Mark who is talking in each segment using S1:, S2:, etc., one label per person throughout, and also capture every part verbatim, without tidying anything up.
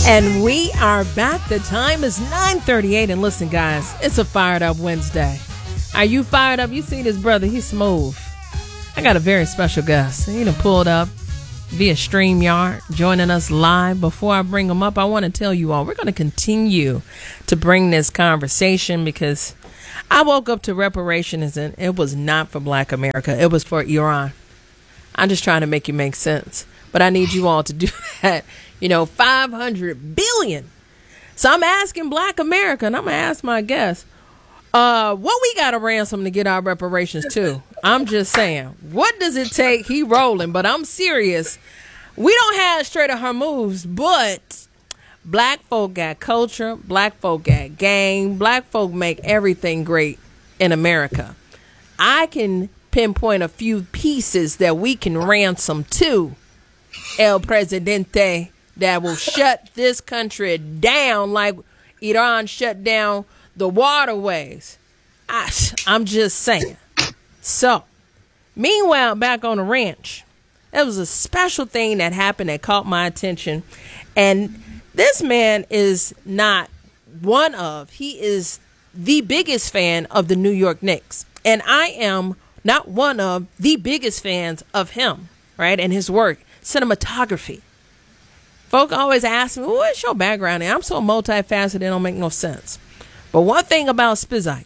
S1: And we are back. The time is nine thirty-eight. And listen, guys, it's a fired up Wednesday. Are you fired up? You see this brother, he's smooth. I got a very special guest. He done pulled up via StreamYard, joining us live. Before I bring him up, I want to tell you all, we're going to continue to bring this conversation because I woke up to reparations and it was not for Black America. It was for Iran. I'm just trying to make you make sense. But I need you all to do that. You know, five hundred billion. So I'm asking Black America, and I'm going to ask my guests, uh, what we got to ransom to get our reparations to? I'm just saying, what does it take? He rolling, but I'm serious. We don't have straight of her moves, but Black folk got culture. Black folk got game. Black folk make everything great in America. I can pinpoint a few pieces that we can ransom to El Presidente that will shut this country down like Iran shut down the waterways. I, I'm just saying. So, meanwhile, back on the ranch, there was a special thing that happened that caught my attention. And this man is not one of, he is the biggest fan of the New York Knicks. And I am not one of the biggest fans of him, right, and his work, cinematography. Folk always ask me, well, what's your background? And I'm so multifaceted, it don't make no sense. But one thing about Spizike,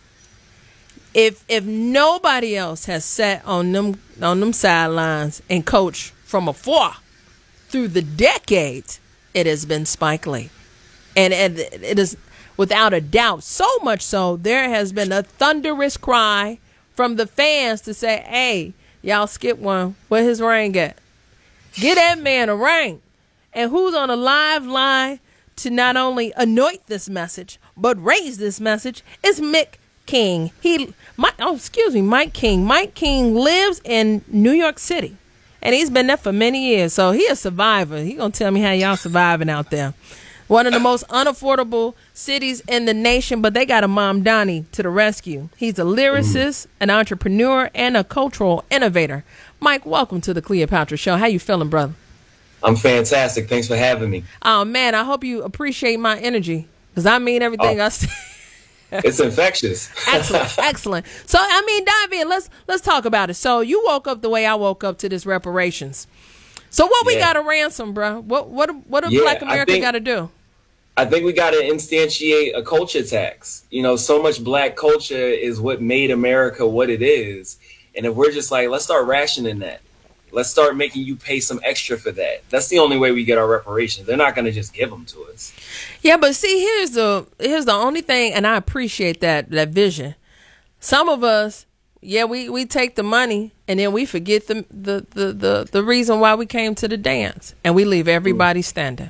S1: if if nobody else has sat on them on them sidelines and coached from afar through the decades, it has been Spike Lee. And, and it is without a doubt, so much so, there has been a thunderous cry from the fans to say, hey, y'all skip one. Where his ring at? Get that man a ring. And who's on a live line to not only anoint this message, but raise this message is Mick King. He, Mike, oh, excuse me, Mike King. Mike King lives in New York City, and he's been there for many years. So he a survivor. He gonna tell me how y'all surviving out there. One of the most unaffordable cities in the nation, but they got a Mom Donnie to the rescue. He's a lyricist, an entrepreneur, and a cultural innovator. Mike, welcome to the Cleopatra Show. How you feeling, brother?
S2: I'm fantastic. Thanks for having me.
S1: Oh, man, I hope you appreciate my energy, because I mean everything oh, I say.
S2: It's infectious.
S1: Excellent, excellent. So, I mean, dive in. Let's let's talk about it. So, you woke up the way I woke up to this reparations. So, what we
S2: yeah.
S1: got to ransom, bro? What what what do
S2: yeah,
S1: Black America got to do?
S2: I think we got to instantiate a culture tax. You know, so much Black culture is what made America what it is. And if we're just like, let's start rationing that. Let's start making you pay some extra for that. That's the only way we get our reparations. They're not going to just give them to us.
S1: Yeah, but see, here's the here's the only thing, and I appreciate that that vision. Some of us, yeah, we, we take the money and then we forget the the, the, the the reason why we came to the dance, and we leave everybody mm. standing.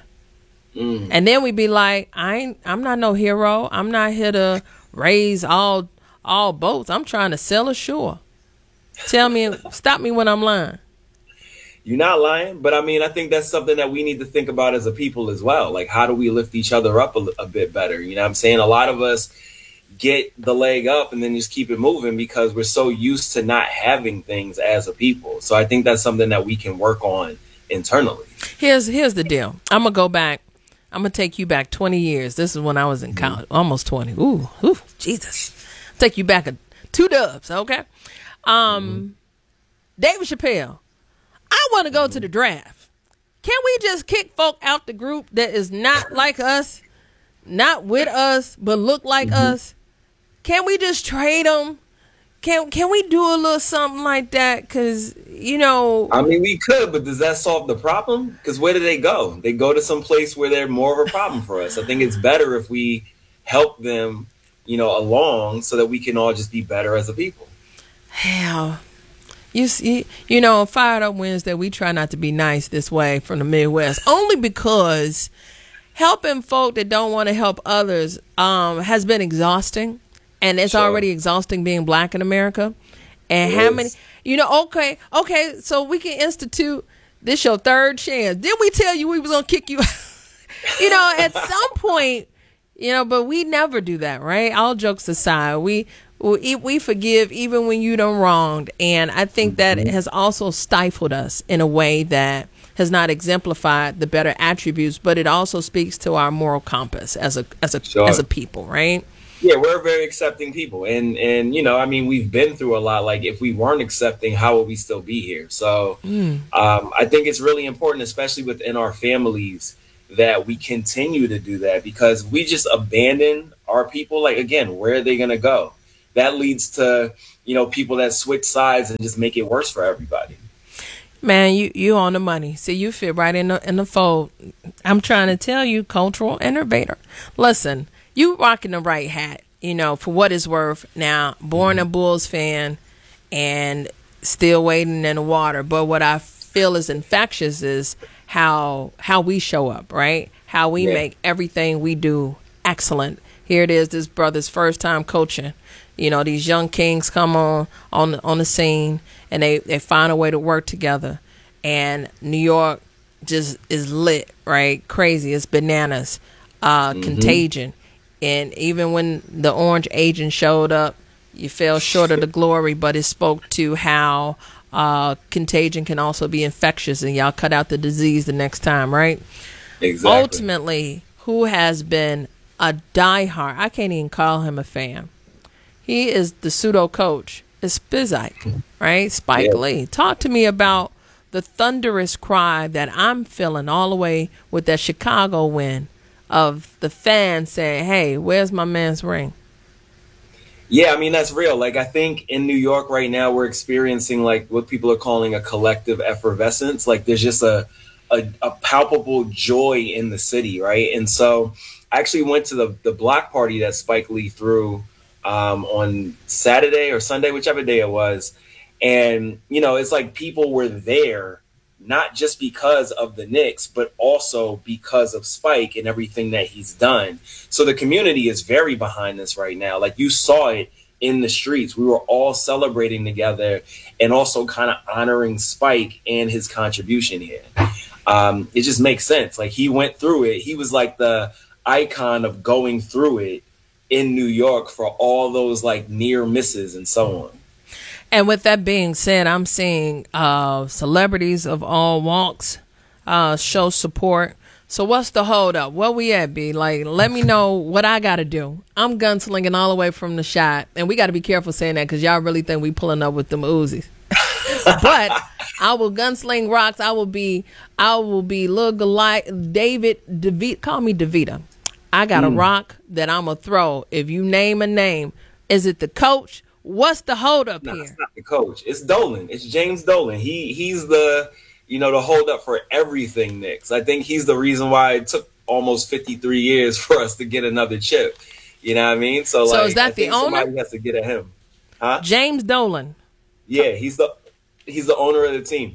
S1: Mm. And then we be like, I ain't, I'm not no hero. I'm not here to raise all all boats. I'm trying to sell ashore. Tell me, stop me when I'm lying.
S2: You're not lying, but I mean, I think that's something that we need to think about as a people as well. Like, how do we lift each other up a, a bit better? You know what I'm saying? A lot of us get the leg up and then just keep it moving because we're so used to not having things as a people. So I think that's something that we can work on internally. Here's
S1: here's the deal. I'm going to go back. I'm going to take you back twenty years. This is when I was in college, mm-hmm. almost twenty. Ooh, ooh, Jesus. Take you back a, two dubs, okay? Um, mm-hmm. David Chappelle. I want to go to the draft. Can we just kick folk out the group that is not like us, not with us, but look like mm-hmm. us? Can we just trade them? Can can we do a little something like that? Because, you know.
S2: I mean, we could, but does that solve the problem? Because where do they go? They go to some place where they're more of a problem for us. I think it's better if we help them, you know, along so that we can all just be better as a people.
S1: Hell. You see, you know, Fired Up Wednesday, we try not to be nice this way from the Midwest, only because helping folk that don't want to help others um, has been exhausting, and it's sure. already exhausting being Black in America. And it how is. many, you know, okay, okay, so we can institute this your third chance. Didn't we tell you we was gonna kick you out? You know, at some point, you know, but we never do that, right? All jokes aside, we. We forgive even when you done wronged. And I think that it has also stifled us in a way that has not exemplified the better attributes, but it also speaks to our moral compass as a as a
S2: Sure.
S1: as a people, right?
S2: Yeah, we're very accepting people, and and you know, I mean, we've been through a lot. Like, if we weren't accepting, how would we still be here? So,
S1: Mm.
S2: um, I think it's really important, especially within our families, that we continue to do that, because we just abandon our people. Like, again, where are they going to go? That leads to, you know, people that switch sides and just make it worse for everybody.
S1: Man, you you on the money. See, you fit right in the in the fold. I'm trying to tell you, cultural innovator. Listen, you rocking the right hat, you know, for what it's worth. Now, born a Bulls fan and still wading in the water. But what I feel is infectious is how how we show up, right? How we
S2: Yeah.
S1: make everything we do excellent. Here it is, this brother's first time coaching. You know, these young kings come on on on the scene, and they, they find a way to work together. And New York just is lit, right? Crazy. It's bananas. Uh,
S2: Mhm.
S1: Contagion. And even when the orange agent showed up, you fell short of the glory, but it spoke to how uh, contagion can also be infectious, and y'all cut out the disease the next time, right?
S2: Exactly.
S1: Ultimately, who has been a diehard, I can't even call him a fan. He is the pseudo coach. It's Spizike, right? Spike
S2: Yeah.
S1: Lee. Talk to me about the thunderous cry that I'm feeling all the way with that Chicago win of the fans saying, hey, where's my man's ring?
S2: Yeah, I mean, that's real. Like, I think in New York right now, we're experiencing like what people are calling a collective effervescence. Like, there's just a, a, a palpable joy in the city, right? And so I actually went to the, the block party that Spike Lee threw um, on Saturday or Sunday, whichever day it was. And, you know, it's like people were there not just because of the Knicks, but also because of Spike and everything that he's done. So the community is very behind this right now. Like, you saw it in the streets. We were all celebrating together and also kind of honoring Spike and his contribution here. Um, it just makes sense. Like, he went through it. He was like the icon of going through it in New York for all those like near misses and so on.
S1: And with that being said, I'm seeing uh, celebrities of all walks uh, show support. So what's the hold up? Where we at, B? Like, let me know what I got to do. I'm gunslinging all the way from the shot. And we got to be careful saying that because y'all really think we pulling up with them Uzis. But I will gunsling rocks. I will be, I will be Lil Goliath, David DeVita. Call me DeVita. I got mm. a rock that I'm going to throw. If you name a name, is it the coach? What's the hold up
S2: no,
S1: here?
S2: It's not the coach. It's Dolan. It's James Dolan. He he's the, you know, the hold up for everything Knicks. I think he's the reason why it took almost fifty-three years for us to get another chip. You know what I mean? So,
S1: so
S2: like,
S1: is that
S2: I
S1: the
S2: think
S1: owner?
S2: somebody has to get at him. Huh?
S1: James Dolan.
S2: Yeah, he's the he's the owner of the team.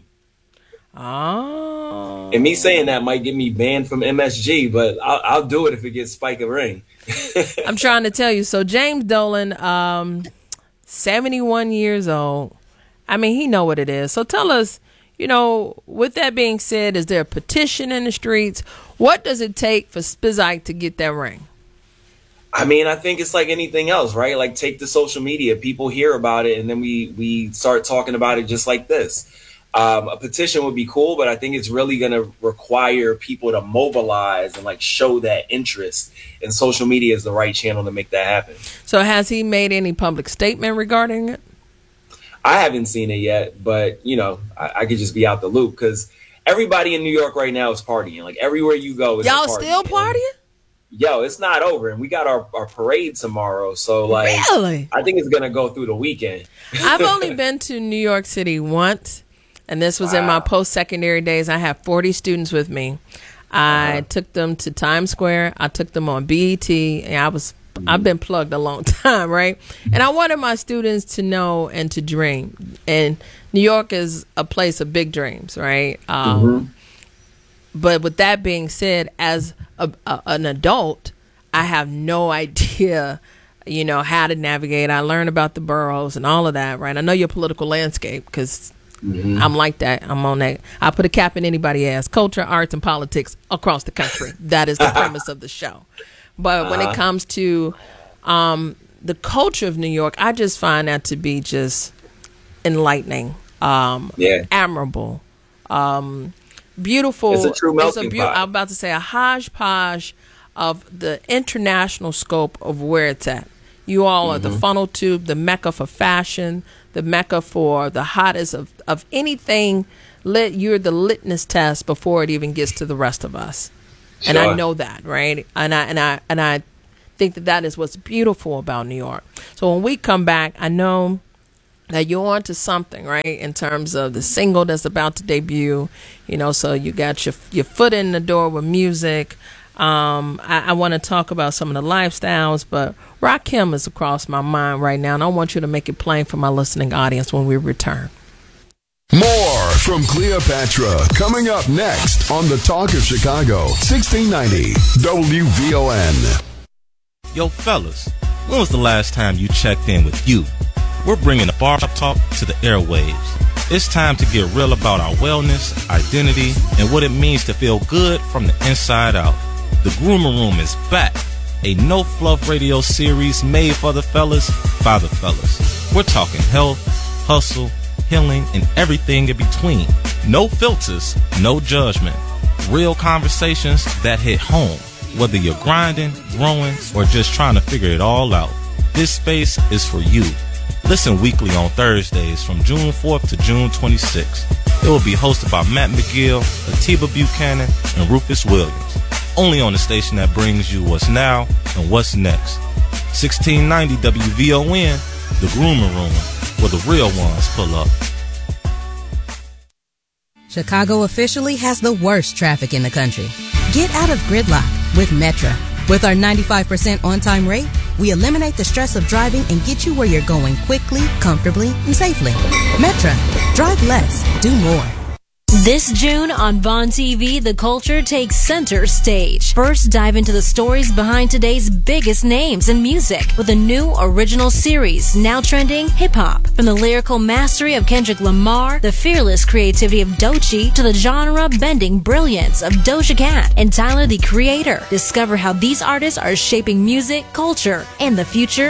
S1: Oh.
S2: And me saying that might get me banned from M S G, but I'll, I'll do it if it gets Spike a ring.
S1: I'm trying to tell you. So James Dolan, um, seventy-one years old. I mean, he know what it is. So tell us, you know, with that being said, is there a petition in the streets? What does it take for Spizike to get that ring?
S2: I mean, I think it's like anything else, right? Like, take the social media. People hear about it, and then we we start talking about it just like this. Um, a petition would be cool, but I think it's really going to require people to mobilize and like show that interest. And social media is the right channel to make that happen.
S1: So has he made any public statement regarding it?
S2: I haven't seen it yet, but, you know, I, I could just be out the loop because everybody in New York right now is partying. Like, everywhere you go is
S1: y'all
S2: a party.
S1: still partying?
S2: And, yo, it's not over. And we got our, our parade tomorrow. So, like,
S1: really?
S2: I think it's going to go through the weekend.
S1: I've only been to New York City once. And this was wow. in my post-secondary days. I have forty students with me. I uh-huh. took them to Times Square. I took them on B E T. And I was, mm-hmm. I've been plugged a long time, right? And I wanted my students to know and to dream. And New York is a place of big dreams, right? Um, mm-hmm. But with that being said, as a, a, an adult, I have no idea, you know, how to navigate. I learned about the boroughs and all of that, right? I know your political landscape because mm-hmm. I'm like that. I'm on that. I put a cap in anybody's ass. Culture, arts, and politics across the country. That is the premise of the show. But uh-huh. when it comes to um, the culture of New York, I just find that to be just enlightening, um,
S2: yeah.
S1: admirable. Um, beautiful.
S2: It's a true melting
S1: it's a be-
S2: pot.
S1: I'm about to say a hodgepodge of the international scope of where it's at. You all are mm-hmm. the funnel tube, the mecca for fashion, the mecca for the hottest of, of anything. Lit, you're the litmus test before it even gets to the rest of us. Sure. And I know that, right? And I and I and I think that that is what's beautiful about New York. So when we come back, I know that you're on to something, right? In terms of the single that's about to debut, you know. So you got your your foot in the door with music. Um, I, I want to talk about some of the lifestyles, but Rakim is across my mind right now, and I want you to make it plain for my listening audience when we return.
S3: More from Cleopatra coming up next on the Talk of Chicago, sixteen ninety W V O N.
S4: Yo, fellas, when was the last time you checked in with you? We're bringing the bar talk to the airwaves. It's time to get real about our wellness, identity, and what it means to feel good from the inside out. The Groomer Room is back, a no-fluff radio series made for the fellas, by the fellas. We're talking health, hustle, healing, and everything in between. No filters, no judgment. Real conversations that hit home, whether you're grinding, growing, or just trying to figure it all out. This space is for you. Listen weekly on Thursdays from June fourth to June twenty-sixth. It will be hosted by Matt McGill, Atiba Buchanan, and Rufus Williams. Only on the station that brings you what's now and what's next. sixteen ninety W V O N, the Groomer Room, where the real ones pull up.
S5: Chicago officially has the worst traffic in the country. Get out of gridlock with Metra. With our ninety-five percent on-time rate, we eliminate the stress of driving and get you where you're going quickly, comfortably, and safely. Metra. Drive less. Do more.
S6: This June on Vaughn T V, the culture takes center stage. First, dive into the stories behind today's biggest names in music with a new original series, now trending hip-hop. From the lyrical mastery of Kendrick Lamar, the fearless creativity of Doechii, to the genre-bending brilliance of Doja Cat and Tyler, the Creator. Discover how these artists are shaping music, culture, and the future